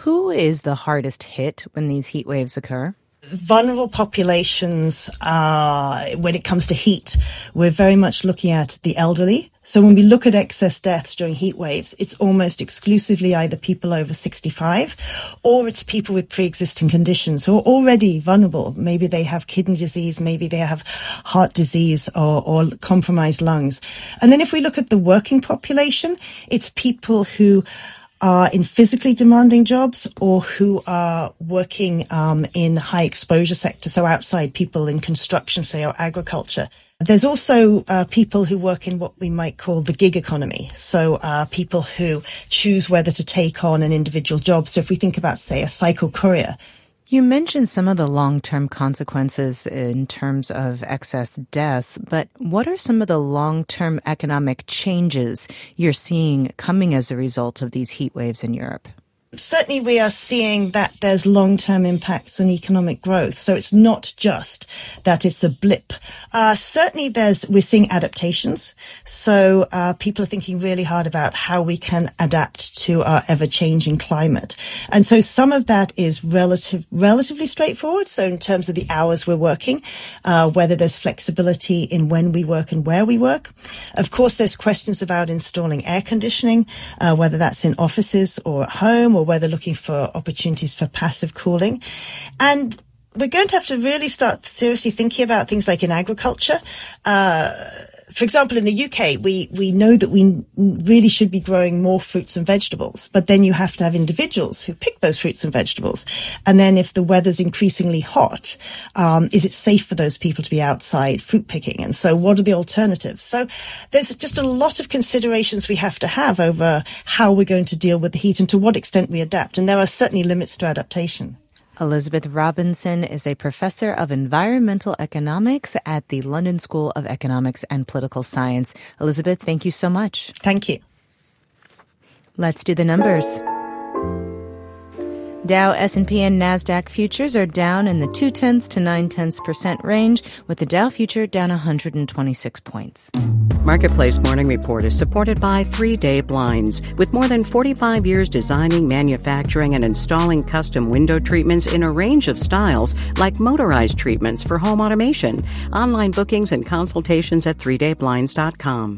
Who is the hardest hit when these heat waves occur? Vulnerable populations, when it comes to heat, we're very much looking at the elderly. So when we look at excess deaths during heat waves, it's almost exclusively either people over 65 or it's people with pre-existing conditions who are already vulnerable. Maybe they have kidney disease, maybe they have heart disease or compromised lungs. And then if we look at the working population, it's people who are in physically demanding jobs or who are working in high exposure sectors, so outside people in construction, say, or agriculture. There's also people who work in what we might call the gig economy, so people who choose whether to take on an individual job. So if we think about, say, a cycle courier. You mentioned some of the long-term consequences in terms of excess deaths, but what are some of the long-term economic changes you're seeing coming as a result of these heat waves in Europe? Certainly we are seeing that there's long-term impacts on economic growth. So it's not just that it's a blip. Certainly we're seeing adaptations. So people are thinking really hard about how we can adapt to our ever-changing climate. And so some of that is relatively straightforward. So in terms of the hours we're working, whether there's flexibility in when we work and where we work. Of course, there's questions about installing air conditioning, whether that's in offices or at home, or whether looking for opportunities for passive cooling. And we're going to have to really start seriously thinking about things like in agriculture. For example, in the UK, we know that we really should be growing more fruits and vegetables, but then you have to have individuals who pick those fruits and vegetables. And then if the weather's increasingly hot, is it safe for those people to be outside fruit picking? And so what are the alternatives? So there's just a lot of considerations we have to have over how we're going to deal with the heat and to what extent we adapt. And there are certainly limits to adaptation. Elizabeth Robinson is a professor of environmental economics at the London School of Economics and Political Science. Elizabeth, thank you so much. Thank you. Let's do the numbers. Dow, S&P, and NASDAQ futures are down in the 0.2 to 0.9% range, with the Dow future down 126 points. Marketplace Morning Report is supported by 3 Day Blinds. With more than 45 years designing, manufacturing, and installing custom window treatments in a range of styles, like motorized treatments for home automation. Online bookings and consultations at 3dayblinds.com.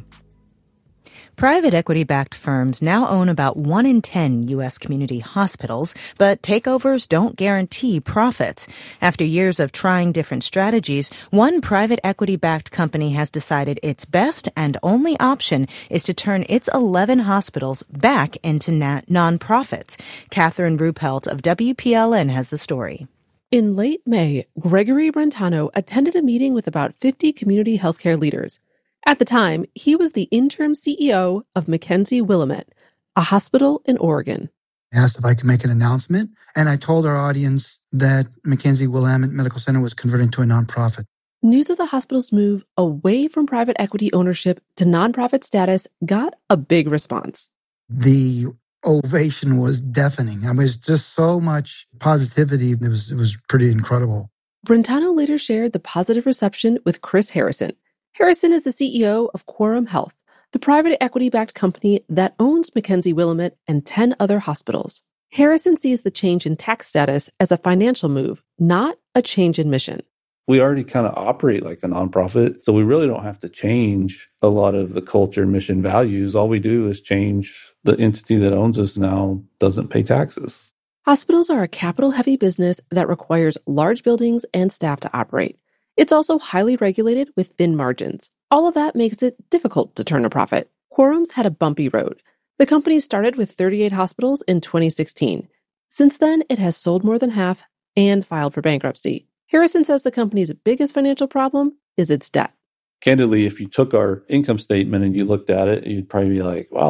Private equity-backed firms now own about 1 in 10 U.S. community hospitals, but takeovers don't guarantee profits. After years of trying different strategies, one private equity-backed company has decided its best and only option is to turn its 11 hospitals back into nonprofits. Catherine Ruppelt of WPLN has the story. In late May, Gregory Brentano attended a meeting with about 50 community healthcare leaders. At the time, he was the interim CEO of Mackenzie Willamette, a hospital in Oregon. I asked if I could make an announcement, and I told our audience that Mackenzie Willamette Medical Center was converting to a nonprofit. News of the hospital's move away from private equity ownership to nonprofit status got a big response. The ovation was deafening. I mean, it was just so much positivity. It was pretty incredible. Brentano later shared the positive reception with Chris Harrison. Harrison is the CEO of Quorum Health, the private equity-backed company that owns Mackenzie Willamette and 10 other hospitals. Harrison sees the change in tax status as a financial move, not a change in mission. We already kind of operate like a nonprofit, so we really don't have to change a lot of the culture, mission, values. All we do is change the entity that owns us now doesn't pay taxes. Hospitals are a capital-heavy business that requires large buildings and staff to operate. It's also highly regulated with thin margins. All of that makes it difficult to turn a profit. Quorum's had a bumpy road. The company started with 38 hospitals in 2016. Since then, it has sold more than half and filed for bankruptcy. Harrison says the company's biggest financial problem is its debt. Candidly, if you took our income statement and you looked at it, you'd probably be like, wow,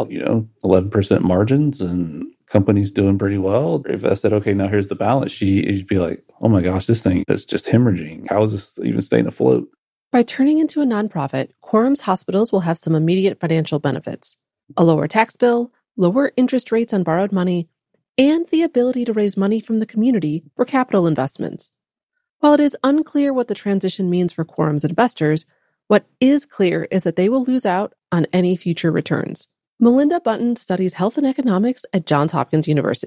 11% margins and company's doing pretty well. If I said, okay, now here's the balance sheet, you'd be like, oh my gosh, this thing is just hemorrhaging. How is this even staying afloat? By turning into a nonprofit, Quorum's hospitals will have some immediate financial benefits: a lower tax bill, lower interest rates on borrowed money, and the ability to raise money from the community for capital investments. While it is unclear what the transition means for Quorum's investors, what is clear is that they will lose out on any future returns. Melinda Button studies health and economics at Johns Hopkins University.